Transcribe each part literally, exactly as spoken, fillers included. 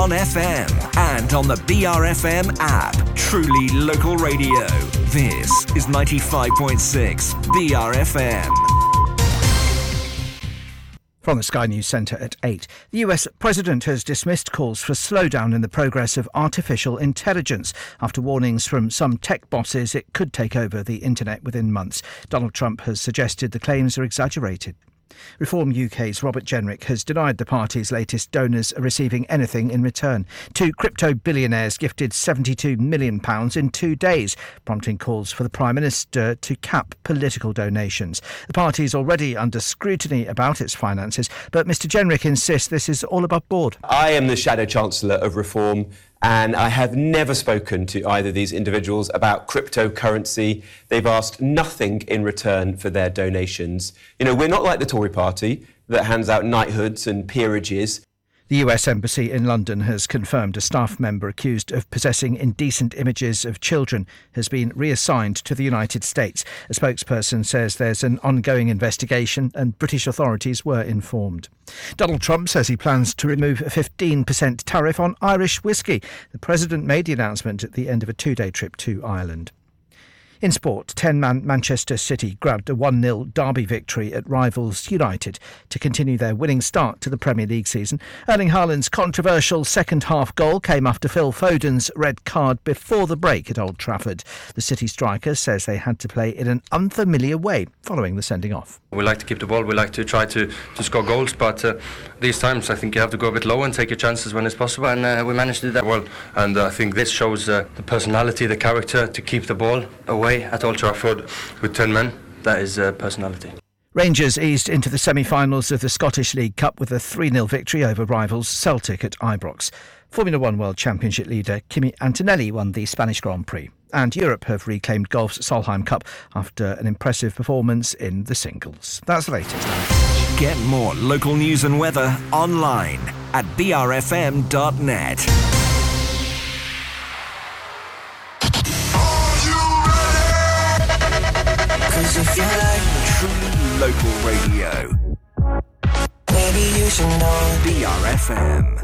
on F M and on the B R F M app. Truly local radio. This is ninety-five point six B R F M. From the Sky News Centre at eight. The U S President has dismissed calls for a slowdown in the progress of artificial intelligence after warnings from some tech bosses it could take over the internet within months. Donald Trump has suggested the claims are exaggerated. Reform U K's Robert Jenrick has denied the party's latest donors are receiving anything in return. Two crypto billionaires gifted seventy-two million pounds in two days, prompting calls for the Prime Minister to cap political donations. The party is already under scrutiny about its finances, but Mr Jenrick insists this is all above board. I am the Shadow Chancellor of Reform, and I have never spoken to either of these individuals about cryptocurrency. They've asked nothing in return for their donations. You know, we're not like the Tory party that hands out knighthoods and peerages. The U S Embassy in London has confirmed a staff member accused of possessing indecent images of children has been reassigned to the United States. A spokesperson says there's an ongoing investigation and British authorities were informed. Donald Trump says he plans to remove a fifteen percent tariff on Irish whiskey. The president made the announcement at the end of a two-day trip to Ireland. In sport, ten-man Manchester City grabbed a one nil derby victory at rivals United to continue their winning start to the Premier League season. Erling Haaland's controversial second-half goal came after Phil Foden's red card before the break at Old Trafford. The City striker says they had to play in an unfamiliar way following the sending off. We like to keep the ball, we like to try to, to score goals, but uh, these times I think you have to go a bit low and take your chances when it's possible, and uh, we managed to do that well. And uh, I think this shows uh, the personality, the character to keep the ball away at Old Trafford with ten men. That is uh, personality. Rangers eased into the semi-finals of the Scottish League Cup with a three nil victory over rivals Celtic at Ibrox. Formula One World Championship leader Kimi Antonelli won the Spanish Grand Prix. And Europe have reclaimed golf's Solheim Cup after an impressive performance in the singles. That's the latest. Get more local news and weather online at b r f m dot net. Cause if you like true local radio, maybe you should know B R F M.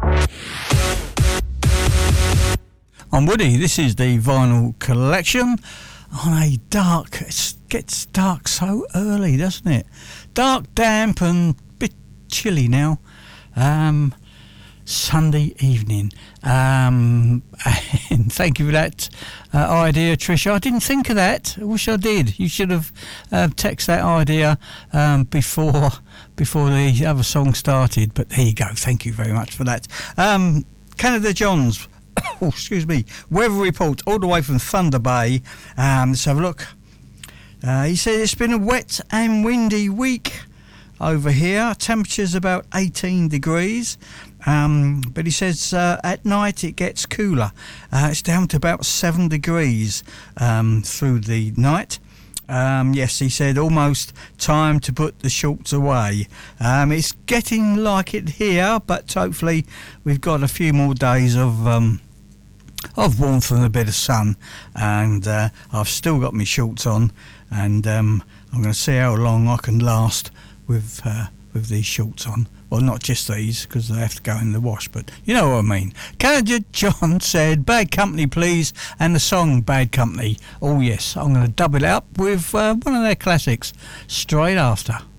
I'm Woody. This is the vinyl collection on a dark, it gets dark so early, doesn't it? Dark, damp and a bit chilly now. Um, Sunday evening. Um, and thank you for that uh, idea, Tricia. I didn't think of that. I wish I did. You should have uh, texted that idea um, before before the other song started. But there you go. Thank you very much for that. Um, Canada Johns. Oh, excuse me. Weather report all the way from Thunder Bay. Um, let's have a look. Uh, he said it's been a wet and windy week over here. Temperature's about eighteen degrees. Um, but he says uh, at night it gets cooler. Uh, it's down to about seven degrees um, through the night. Um, yes, he said almost time to put the shorts away. Um, it's getting like it here, but hopefully we've got a few more days of um, of warmth and a bit of sun. And uh, I've still got my shorts on, and um, I'm going to see how long I can last with uh, with these shorts on. Well, not just these, because they have to go in the wash, but you know what I mean. Canada John said, Bad Company, please, and the song Bad Company. Oh, yes, I'm going to dub it up with uh, one of their classics straight after.